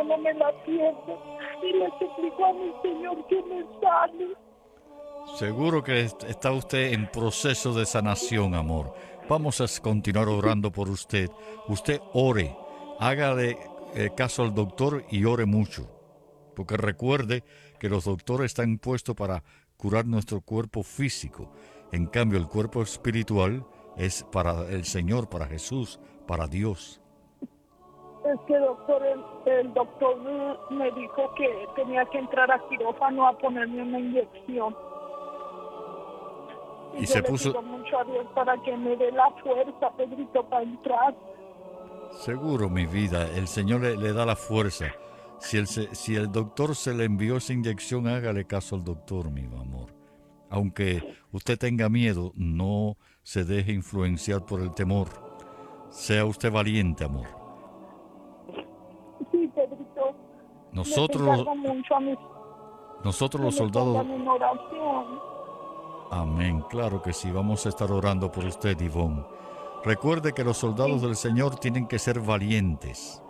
no me la pierdo. Y le suplico a mi Señor que me sane. Seguro que está usted en proceso de sanación, amor. Vamos a continuar orando por usted. Usted ore, hágale caso al doctor y ore mucho. Porque recuerde que los doctores están puestos para curar nuestro cuerpo físico. En cambio, el cuerpo espiritual es para el Señor, para Jesús, para Dios. Es que, doctor, el doctor me dijo que tenía que entrar a quirófano a ponerme una inyección. Y yo se le puso... pido mucho a Dios para que me dé la fuerza, Pedrito, para entrar. Seguro, mi vida, el Señor le da la fuerza. Si el doctor se le envió esa inyección, hágale caso al doctor, mi amor. Aunque usted tenga miedo, no se deje influenciar por el temor. Sea usted valiente, amor. Sí, Pedrito. Nosotros los soldados... En oración. Amén, claro que sí, vamos a estar orando por usted, Ivonne. Recuerde que los soldados del Señor tienen que ser valientes.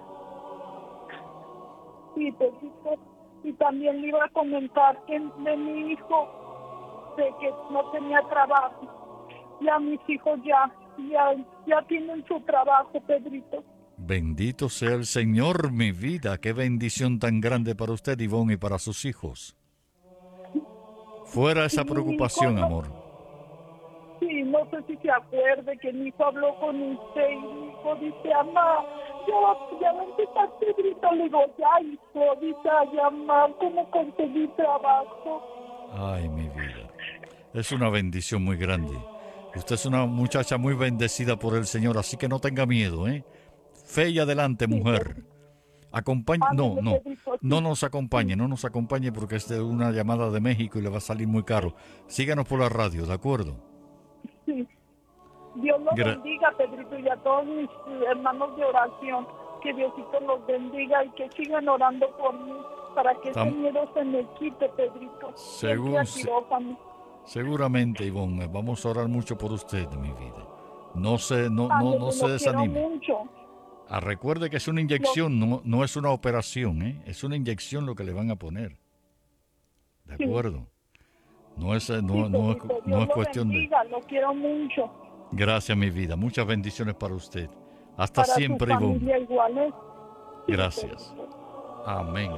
Sí, Pedrito. Y también le iba a comentar que de mi hijo, de que no tenía trabajo. Ya mis hijos ya tienen su trabajo, Pedrito. Bendito sea el Señor, mi vida. Qué bendición tan grande para usted, Ivonne, y para sus hijos. Fuera esa preocupación, amor. Sí, no sé si se acuerde que mi hijo habló con usted y mi hijo dice, mamá, ya va a empezar Pedrito. Le digo, ya hijo, dice, a llamar, ¿cómo conseguí trabajo? Ay, mi vida. Es una bendición muy grande. Usted es una muchacha muy bendecida por el Señor, así que no tenga miedo, ¿eh? Fe y adelante, mujer. Acompañe, no nos acompañe porque es de una llamada de México y le va a salir muy caro. Síganos por la radio, ¿de acuerdo? Sí. Dios los bendiga, Pedrito, y a todos mis hermanos de oración. Que Diosito los bendiga y que sigan orando por mí para que ese miedo se me quite, Pedrito. Seguramente, Ivonne, vamos a orar mucho por usted, mi vida. No se desanime. Recuerde que es una inyección, no es una operación, ¿eh? Es una inyección lo que le van a poner. ¿De acuerdo? No es cuestión bendiga, lo quiero mucho. Gracias, mi vida. Muchas bendiciones para usted. Hasta siempre, Ivonne. Igual, gracias. Amén.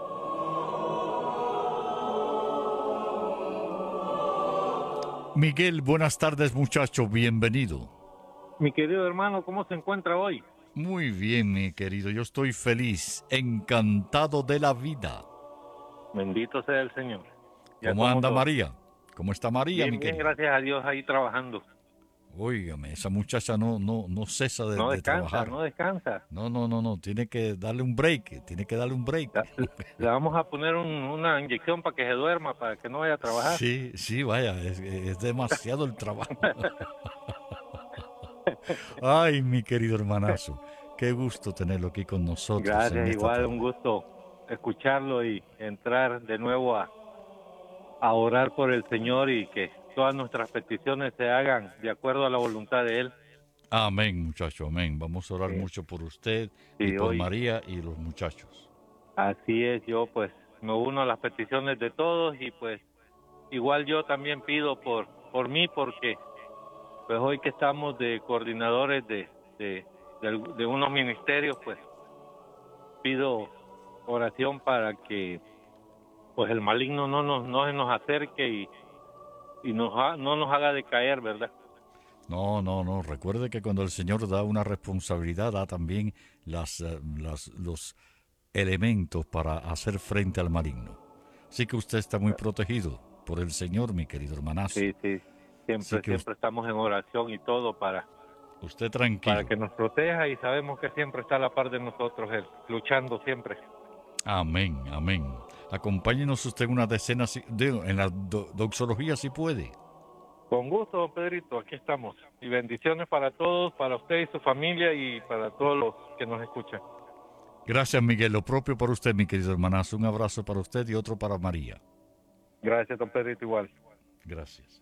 Miguel, buenas tardes, muchacho. Bienvenido. Mi querido hermano, ¿cómo se encuentra hoy? Muy bien, mi querido. Yo estoy feliz, encantado de la vida. Bendito sea el Señor. ¿Cómo anda María? ¿Cómo está María, bien, mi querido? Bien, gracias a Dios, ahí trabajando. Óigame, esa muchacha no cesa de trabajar. No descansa. No, tiene que darle un break, Le vamos a poner una inyección para que se duerma, para que no vaya a trabajar. Sí, vaya, es demasiado el trabajo. Ay, mi querido hermanazo, qué gusto tenerlo aquí con nosotros. Gracias, igual un gusto escucharlo y entrar de nuevo a orar por el Señor y que todas nuestras peticiones se hagan de acuerdo a la voluntad de Él. Amén, muchacho, amén. Vamos a orar mucho por usted y por María y los muchachos. Así es, yo pues me uno a las peticiones de todos y pues igual yo también pido por mí porque pues hoy que estamos de coordinadores de unos ministerios, pues pido oración para que pues el maligno no se nos acerque y no nos haga decaer, ¿verdad? No. Recuerde que cuando el Señor da una responsabilidad, da también los elementos para hacer frente al maligno. Así que usted está muy protegido por el Señor, mi querido hermanazo. Sí. Siempre estamos en oración y todo para... Usted tranquilo. Para que nos proteja y sabemos que siempre está a la par de nosotros, Él, luchando siempre. Amén. Acompáñenos usted en una decena, en la doxología si puede. Con gusto, don Pedrito, aquí estamos. Y bendiciones para todos, para usted y su familia y para todos los que nos escuchan. Gracias, Miguel. Lo propio para usted, mi querido hermanazo. Un abrazo para usted y otro para María. Gracias, don Pedrito, igual. Gracias.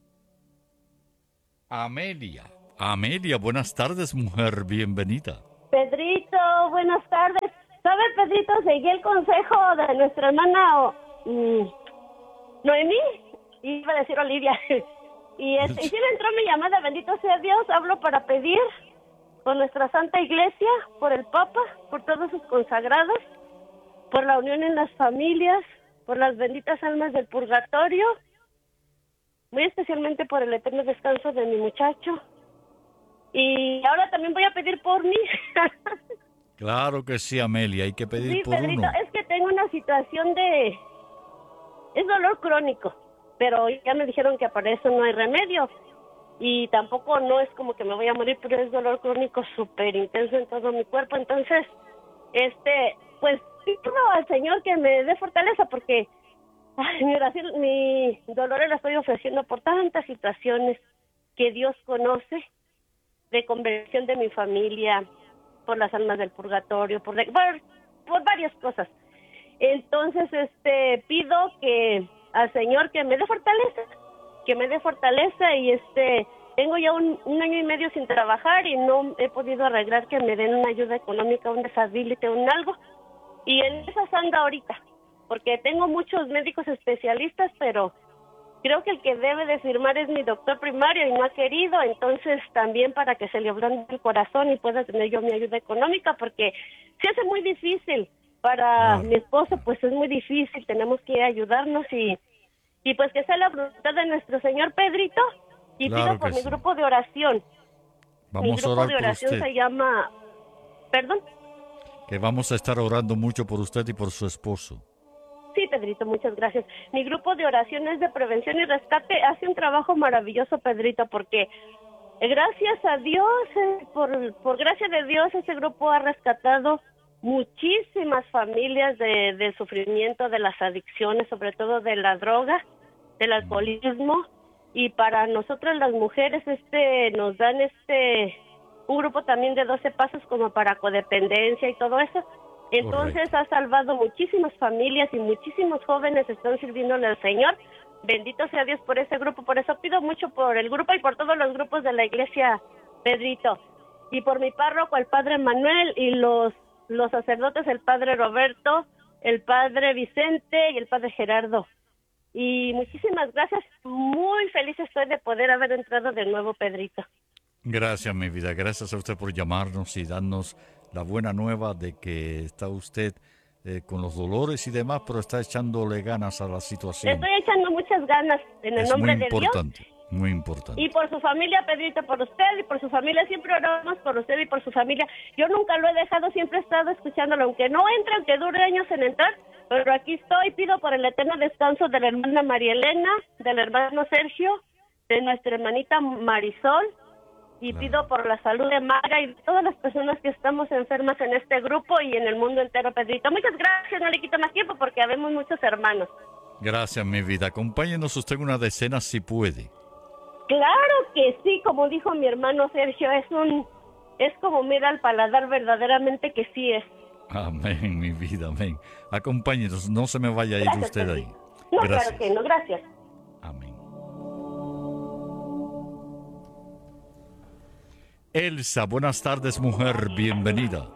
Amelia, buenas tardes, mujer, bienvenida. Pedrito, buenas tardes. ¿Sabe, Pedrito? Seguí el consejo de nuestra hermana Noemí, iba a decir Olivia. Y sí me entró mi llamada, bendito sea Dios. Hablo para pedir por nuestra Santa Iglesia, por el Papa, por todos sus consagrados, por la unión en las familias, por las benditas almas del purgatorio, muy especialmente por el eterno descanso de mi muchacho. Y ahora también voy a pedir por mí. Claro que sí, Amelia, hay que pedir Sí, por Pedrito, uno. es que tengo una situación es dolor crónico, pero ya me dijeron que para eso no hay remedio. Y tampoco no es como que me voy a morir, pero es dolor crónico súper intenso en todo mi cuerpo. Entonces, pues pido al Señor que me dé fortaleza porque mi dolor la estoy ofreciendo por tantas situaciones que Dios conoce, de conversión de mi familia, por las almas del purgatorio, por varias cosas. Entonces, pido que al Señor que me dé fortaleza y tengo ya un año y medio sin trabajar y no he podido arreglar que me den una ayuda económica, un disability, un algo, y en esas ando ahorita, porque tengo muchos médicos especialistas, pero creo que el que debe de firmar es mi doctor primario y no ha querido. Entonces también para que se le ablande el corazón y pueda tener yo mi ayuda económica, porque se hace muy difícil para mi esposo, pues es muy difícil, tenemos que ayudarnos y pues que sea la voluntad de nuestro Señor, Pedrito, y Claro pido por que mi sí. grupo de oración. Mi Vamos a grupo orar de por oración usted, se llama, ¿perdón? que vamos a estar orando mucho por usted y por su esposo. Sí, Pedrito, muchas gracias. Mi grupo de oraciones de prevención y rescate hace un trabajo maravilloso, Pedrito, porque gracias a Dios, por gracia de Dios, ese grupo ha rescatado muchísimas familias del sufrimiento, de las adicciones, sobre todo de la droga, del alcoholismo. Y para nosotras las mujeres, nos dan un grupo también de 12 pasos como para codependencia y todo eso. Entonces ha salvado muchísimas familias y muchísimos jóvenes están sirviéndole al Señor. Bendito sea Dios por ese grupo. Por eso pido mucho por el grupo y por todos los grupos de la iglesia, Pedrito. Y por mi párroco, el padre Manuel, y los sacerdotes, el padre Roberto, el padre Vicente y el padre Gerardo. Y muchísimas gracias. Muy feliz estoy de poder haber entrado de nuevo, Pedrito. Gracias, mi vida. Gracias a usted por llamarnos y darnos la buena nueva de que está usted con los dolores y demás, pero está echándole ganas a la situación. Estoy echando muchas ganas en el nombre de Dios. Muy importante. Y por su familia, Pedrito, por usted y por su familia, siempre oramos por usted y por su familia. Yo nunca lo he dejado, siempre he estado escuchándolo, aunque no entre, aunque dure años en entrar, pero aquí estoy. Pido por el eterno descanso de la hermana María Elena, del hermano Sergio, de nuestra hermanita Marisol, y pido por la salud de Mara y de todas las personas que estamos enfermas en este grupo y en el mundo entero, Pedrito. Muchas gracias, no le quito más tiempo porque habemos muchos hermanos. Gracias, mi vida. Acompáñenos usted en una decena si puede. Claro que sí, como dijo mi hermano Sergio, es como mira al paladar, verdaderamente que sí es. Amén, mi vida, amén. Acompáñenos, no se me vaya a ir Gracias, usted Pedrito. ahí. No, Gracias. claro que no, gracias. Amén. Elsa, buenas tardes, mujer, bienvenida.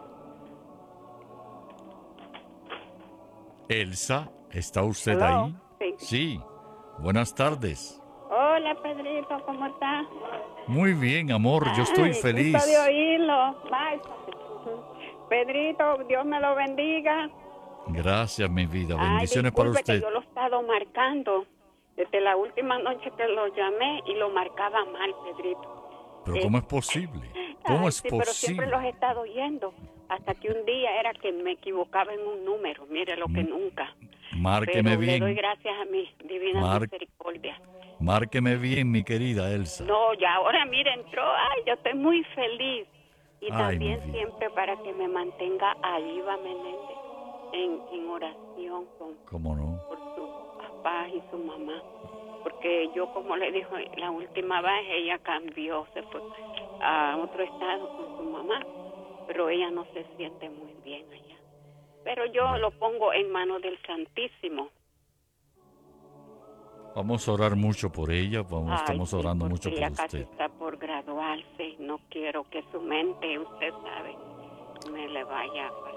Elsa, ¿está usted Hello. ahí? Sí. Sí, buenas tardes. Hola, Pedrito, ¿cómo estás? Muy bien, amor, yo estoy feliz. Gusto de oírlo. Ay, Pedrito, Dios me lo bendiga. Gracias, mi vida, Ay, bendiciones para disculpe usted. que yo lo he estado marcando desde la última noche que lo llamé y lo marcaba mal, Pedrito. Pero ¿cómo es posible? ¿Cómo es sí, pero siempre posible? los he estado oyendo. Hasta que un día era que me equivocaba en un número. Mire lo que nunca. Márqueme Pero bien. le doy gracias a mi divina misericordia. Márqueme bien, mi querida Elsa. No, ya ahora mire, entró. Ay, yo estoy muy feliz. Y Ay, también mi vida. siempre para que me mantenga a Iva Menéndez en oración ¿Cómo no? por sus papás y su mamá. Porque yo, como le dijo la última vez, ella cambió, se fue a otro estado con su mamá, pero ella no se siente muy bien allá. Pero yo lo pongo en manos del Santísimo. Vamos a orar mucho por ella, estamos sí, orando porque mucho ella por casi usted. está por graduarse, no quiero que su mente, usted sabe, me le vaya a